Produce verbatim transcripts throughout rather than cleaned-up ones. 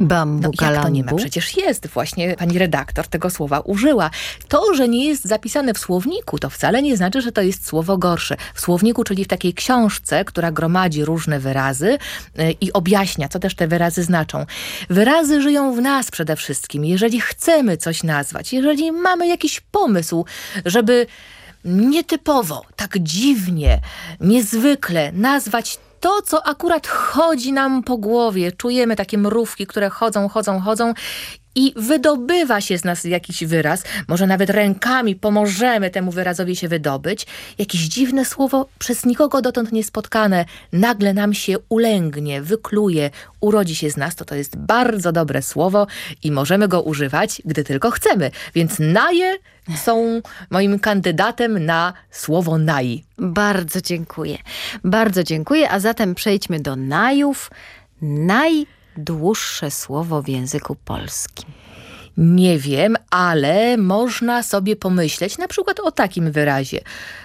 Bambuka No, jak to nie ma? lambu? Przecież jest. Właśnie pani redaktor tego słowa użyła. To, że nie jest zapisane w słowniku, to wcale nie znaczy, że to jest słowo gorsze. W słowniku, czyli w takiej książce, która gromadzi różne wyrazy yy, i objaśnia, co też te wyrazy znaczą. Wyrazy żyją w nas przede wszystkim. Jeżeli chcemy coś nazwać, jeżeli mamy jakiś pomysł, żeby nietypowo, tak dziwnie, niezwykle nazwać to, co akurat chodzi nam po głowie. Czujemy takie mrówki, które chodzą, chodzą, chodzą i wydobywa się z nas jakiś wyraz. Może nawet rękami pomożemy temu wyrazowi się wydobyć. Jakieś dziwne słowo, przez nikogo dotąd niespotkane, nagle nam się ulęgnie, wykluje, urodzi się z nas. To to jest bardzo dobre słowo i możemy go używać, gdy tylko chcemy. Więc naje są moim kandydatem na słowo naj. Bardzo dziękuję. Bardzo dziękuję. A zatem przejdźmy do najów. Najdłuższe słowo w języku polskim. Nie wiem, ale można sobie pomyśleć na przykład o takim wyrazie.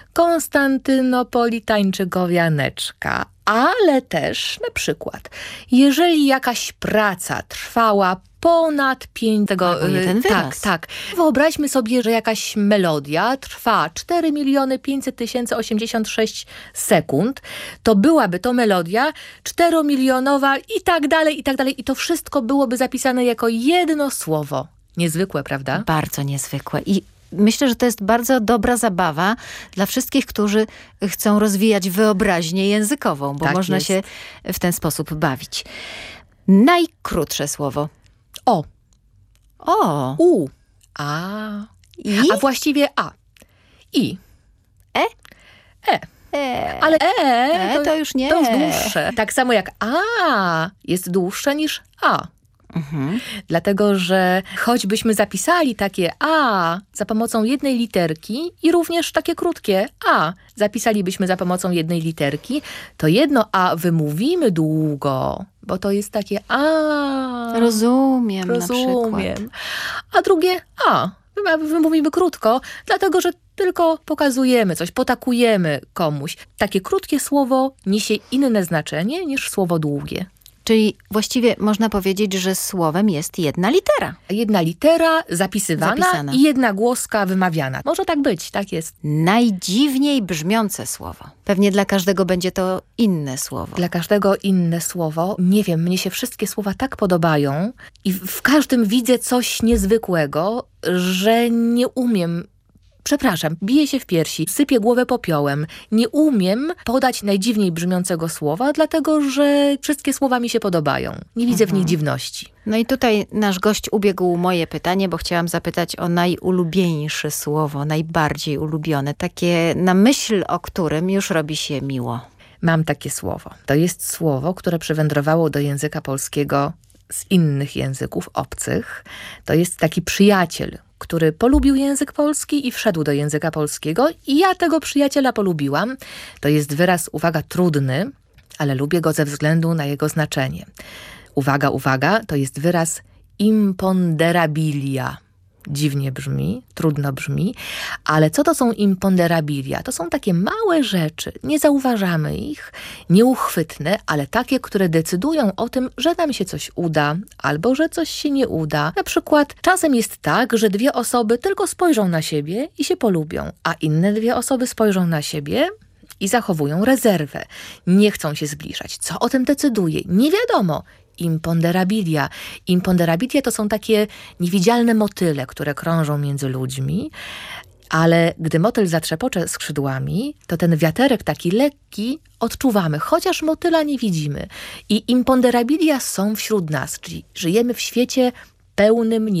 Konstantynopolitańczykowianeczka. Ale też na przykład, jeżeli jakaś praca trwała ponad pięć... Tego, Albo jeden tak, wyraz. tak. Wyobraźmy sobie, że jakaś melodia trwa cztery miliony pięćset tysięcy osiemdziesiąt sześć sekund, to byłaby to melodia czteromilionowa i tak dalej, i tak dalej. I to wszystko byłoby zapisane jako jedno słowo. Niezwykłe, prawda? Bardzo niezwykłe. I myślę, że to jest bardzo dobra zabawa dla wszystkich, którzy chcą rozwijać wyobraźnię językową, bo Tak można jest. się w ten sposób bawić. Najkrótsze słowo. O, O. u, a, I? a właściwie a, i, E? e. E. Ale e, E to już nie. To jest dłuższe. Tak samo jak a jest dłuższe niż a. Mhm. Dlatego, że choćbyśmy zapisali takie a za pomocą jednej literki i również takie krótkie a zapisalibyśmy za pomocą jednej literki, to jedno a wymówimy długo, bo to jest takie a. Rozumiem, na Rozumiem. przykład. A drugie a wymówimy krótko, dlatego, że tylko pokazujemy coś, potakujemy komuś. Takie krótkie słowo niesie inne znaczenie niż słowo długie. Czyli właściwie można powiedzieć, że słowem jest jedna litera. Jedna litera zapisywana Zapisana. i jedna głoska wymawiana. Może tak być, tak jest. Najdziwniej brzmiące słowo. Pewnie dla każdego będzie to inne słowo. Dla każdego inne słowo. Nie wiem, mnie się wszystkie słowa tak podobają i w każdym widzę coś niezwykłego, że nie umiem... Przepraszam, biję się w piersi, sypię głowę popiołem. Nie umiem podać najdziwniej brzmiącego słowa, dlatego że wszystkie słowa mi się podobają. Nie widzę w nich dziwności. No i tutaj nasz gość ubiegł moje pytanie, bo chciałam zapytać o najulubieńsze słowo, najbardziej ulubione. Takie na myśl, o którym już robi się miło. Mam takie słowo. To jest słowo, które przywędrowało do języka polskiego z innych języków obcych. To jest taki przyjaciel, który polubił język polski i wszedł do języka polskiego i ja tego przyjaciela polubiłam. To jest wyraz, uwaga, trudny, ale lubię go ze względu na jego znaczenie. Uwaga, uwaga, to jest wyraz imponderabilia. Dziwnie brzmi, trudno brzmi, ale co to są imponderabilia? To są takie małe rzeczy, nie zauważamy ich, nieuchwytne, ale takie, które decydują o tym, że nam się coś uda, albo że coś się nie uda. Na przykład czasem jest tak, że dwie osoby tylko spojrzą na siebie i się polubią, a inne dwie osoby spojrzą na siebie i zachowują rezerwę. Nie chcą się zbliżać. Co o tym decyduje? Nie wiadomo. Imponderabilia. Imponderabilia to są takie niewidzialne motyle, które krążą między ludźmi, ale gdy motyl zatrzepocze skrzydłami, to ten wiaterek taki lekki odczuwamy, chociaż motyla nie widzimy. I imponderabilia są wśród nas, czyli żyjemy w świecie pełnym